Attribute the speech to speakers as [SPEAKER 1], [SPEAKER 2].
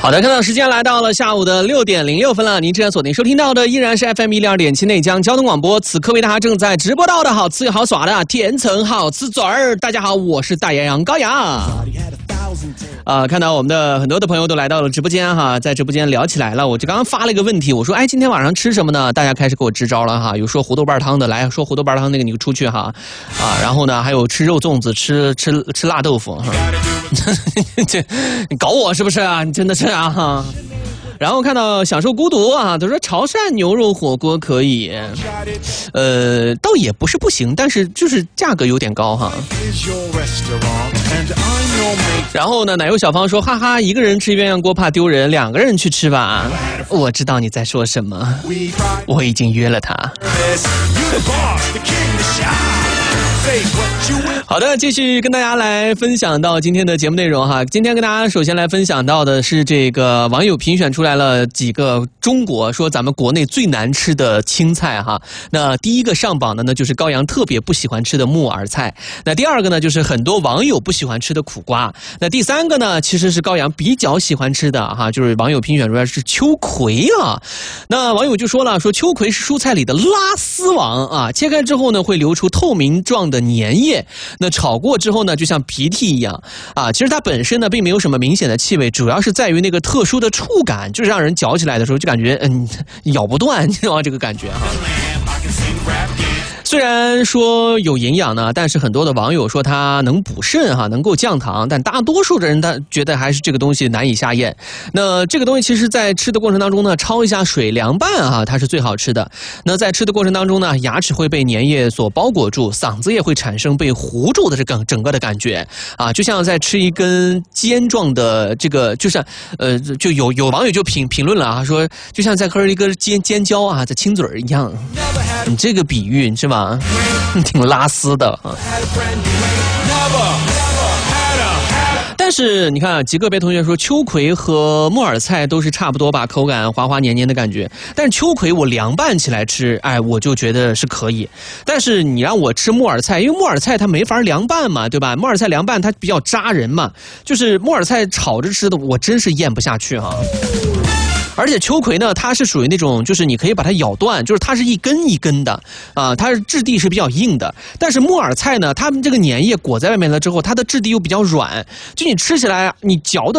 [SPEAKER 1] 好的，看到时间来到了下午的6点06分了，您正在锁定收听到的依然是 FM102.7内江交通广播，此刻为大家正在直播到的好吃又好耍的甜橙好吃嘴儿。大家好，我是大洋洋高阳。看到我们的很多的朋友都来到了直播间哈，在直播间聊起来了。我就刚刚发了一个问题，我说今天晚上吃什么呢？大家开始给我支招了哈，有说胡豆瓣汤的，来说胡豆瓣汤那个你就出去哈然后呢还有吃肉粽子，吃辣豆腐哈，你搞我是不是啊？你真的是啊哈。然后看到享受孤独啊，他说潮汕牛肉火锅可以，倒也不是不行，但是就是价格有点高哈。然后呢，奶油小芳说哈哈，一个人吃鸳鸯锅怕丢人，2个人去吃吧。我知道你在说什么，我已经约了他。好的，继续跟大家来分享到今天的节目内容哈。今天跟大家首先来分享到的是这个网友评选出来了几个中国说咱们国内最难吃的青菜哈。那第一个上榜的呢就是高阳特别不喜欢吃的木耳菜，那第二个呢就是很多网友不喜欢吃的苦瓜，那第三个呢其实是高阳比较喜欢吃的哈，就是网友评选出来是秋葵啊。那网友就说了，说秋葵是蔬菜里的拉丝王啊，切开之后呢会流出透明状的粘液，那炒过之后呢就像鼻涕一样啊。其实它本身呢并没有什么明显的气味，主要是在于那个特殊的触感，就是让人嚼起来的时候就感觉咬不断，你知道吗？这个感觉哈。虽然说有营养呢，但是很多的网友说它能补肾哈，能够降糖，但大多数的人他觉得还是这个东西难以下咽。那这个东西其实在吃的过程当中呢，焯一下水凉拌哈，它是最好吃的。那在吃的过程当中呢，牙齿会被粘液所包裹住，嗓子也会产生被糊住的整个的感觉啊，就像在吃一根尖状的这个，就像就有网友就评论了啊，说就像在喝一根尖椒啊，在亲嘴一样。你这个比喻是吧？挺拉丝的啊。但是你看极个别同学说秋葵和木耳菜都是差不多吧，口感滑滑黏黏的感觉，但是秋葵我凉拌起来吃我就觉得是可以。但是你让我吃木耳菜，因为木耳菜它没法凉拌嘛，对吧？木耳菜凉拌它比较扎人嘛，就是木耳菜炒着吃的我真是咽不下去哈。而且秋葵呢，它是属于那种，就是你可以把它咬断，就是它是一根一根的啊，它质地是比较硬的。但是木耳菜呢，它们这个粘液裹在外面了之后，它的质地又比较软，就你吃起来，你嚼的